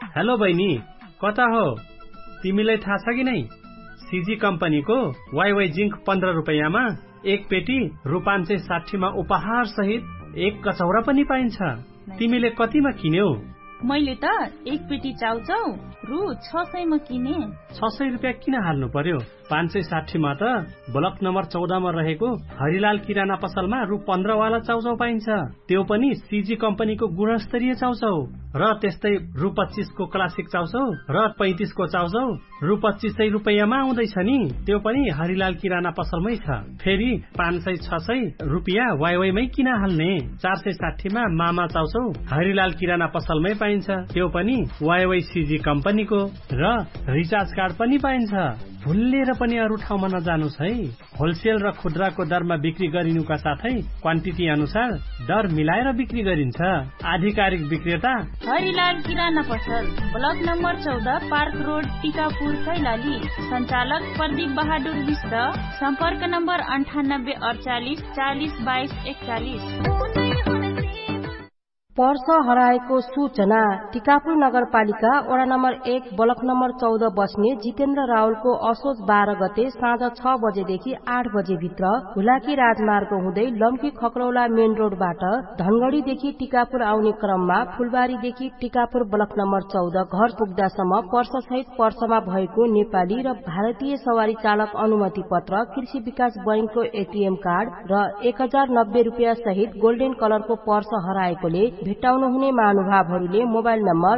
Hello बहिनी, कता हो? तिमीलाई थाहा छ कि नै? सीजी कम्पनीको वाइवाई जिंक 15 रुपैयाँमा एक पेटी रु 560 मा उपहार सहित एक कचौरा पनि पाइन्छ। तिमीले कतिमा किन्यौ? मैले त एक पेटी चाउचाउ रु 600 मा किने। 600 रुपैयाँ किन हाल्नु पर्यो? 560 मा त ब्लक नम्बर 14 मा रहेको हरिलाल किराना पसलमा रु 15 वाला चाउचाउ पाइन्छ। त्यो पनि सीजी कम्पनीको गुणस्तरीय चाउचाउ। र त्यस्तै रु 25 को क्लासिक चाउचाउ र 35 को चाउचाउ रु 2500 रुपैयाँमा आउँदैछ नि। त्यो पनि हरिलाल किराना पसलमै छ। फेरि 500-600 रुपैयाँ वाइवाईमै किन हाल्ने? 460 मा मामा चाउचाउ हरिलाल किराना पसलमै पाइन्छ। त्यो पनि वाइवाई सीजी कम्पनीको। र रिचार्ज कार्ड पनि पाइन्छ। भुलेर पनि अरू ठाउँमा नजानुस् है। होलसेल र खुद्राको दरमा बिक्री गरिनुका साथै क्वान्टिटी अनुसार दर मिलाएर बिक्री गरिन्छ। आधिकारिक विक्रेता हरिलाल किराना पसल, block number 14, park road, Tikapur, Kailali. सञ्चालक प्रदीप बहादुर विष्ट। सम्पर्क नम्बर 9848 40 22 41। पर्स हराएको सूचना। टिकापुर नगरपालिका वडा नम्बर 1 ब्लक नम्बर 14 बस्ने जितेन्द्र रावलको असोज 12 गते साँझ 6 बजेदेखि 8 बजे भित्र हुलाकी राजमार्ग हुँदै लम्की खक्रौला मेन रोडबाट धनगढ़ीदेखि टिकापुर आउने क्रममा फुलबारीदेखि टिकापुर ब्लक नम्बर 14 घर पुग्दासम्म पर्स सहित पर्समा भएको नेपाली र भारतीय सवारी चालक अनुमति पत्र, कृषि विकास बैंकको एटीएम कार्ड र 1090 रुपैयाँ सहित गोल्डन कलरको पर्स हराएकोले भेट्टाउनु हुने महानुभावहरूले मोबाइल नम्बर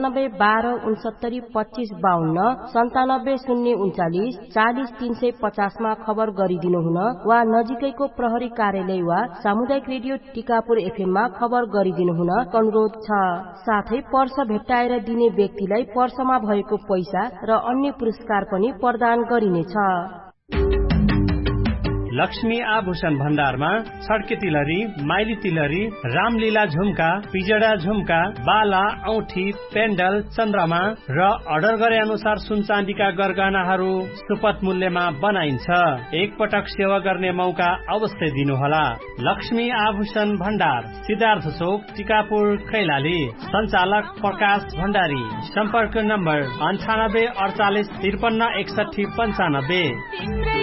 9812692552 97 039 40 350 मा खबर गरिदिनु हुन वा नजिकैको प्रहरी कार्यालय वा सामुदायिक रेडियो टिकापुर एफएम मा खबर गरिदिनु हुन अनुरोध छ। साथै पर्स भेट्टाएर दिने व्यक्तिलाई पर्समा भएको पैसा र अन्य पुरस्कार पनि प्रदान गरिनेछ। लक्ष्मी आभूषण भण्डारमा छड्के तिलहरी, माइली तिलहरी, रामलीला झुम्का, पिजडा झुम्का, बाला, औठी, पेन्डल, चन्द्रमा र अर्डर गरे अनुसार सुन चाँदीका गरगहनाहरू सुपथ मूल्यमा बनाइन्छ। एक पटक सेवा गर्ने मौका अवश्य दिनुहोला। लक्ष्मी आभूषण भण्डार, सिद्धार्थ चोक, टिकापुर, कैलाली। सञ्चालक प्रकाश भण्डारी। सम्पर्क नम्बर 98 48 53 61 95।